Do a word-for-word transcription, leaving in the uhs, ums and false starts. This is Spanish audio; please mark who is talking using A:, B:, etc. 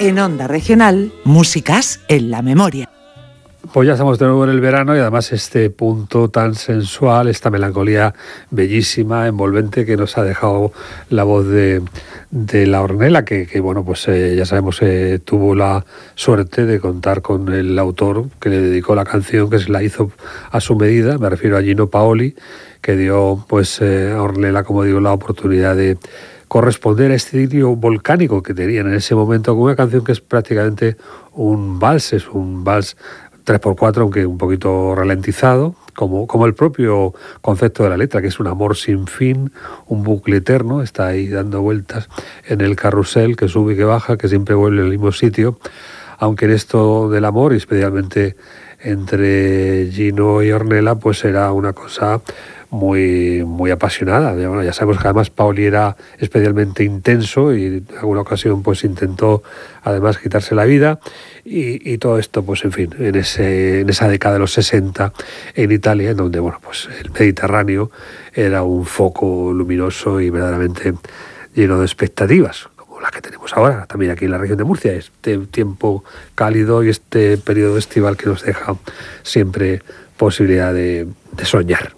A: En Onda Regional, Músicas en la Memoria.
B: Pues ya estamos de nuevo en el verano y además este punto tan sensual, esta melancolía bellísima, envolvente que nos ha dejado la voz de, de La Ornella, que, que bueno, pues eh, ya sabemos, eh, tuvo la suerte de contar con el autor que le dedicó la canción, que se la hizo a su medida, me refiero a Gino Paoli, que dio pues eh, a Ornella, como digo, la oportunidad de corresponder a este sitio volcánico que tenían en ese momento, con una canción que es prácticamente un vals, es un vals tres por cuatro, aunque un poquito ralentizado, como, como el propio concepto de la letra, que es un amor sin fin, un bucle eterno, está ahí dando vueltas en el carrusel que sube y que baja, que siempre vuelve al mismo sitio, aunque en esto del amor, y especialmente entre Gino y Ornella, pues era una cosa muy, muy apasionada. Bueno, ya sabemos que además Paoli era especialmente intenso y en alguna ocasión pues intentó además quitarse la vida y, y todo esto pues en fin, en, ese, en esa década de los sesenta en Italia, en donde bueno, pues el Mediterráneo era un foco luminoso y verdaderamente lleno de expectativas, como las que tenemos ahora también aquí en la región de Murcia, este tiempo cálido y este periodo estival que nos deja siempre posibilidad de, de soñar.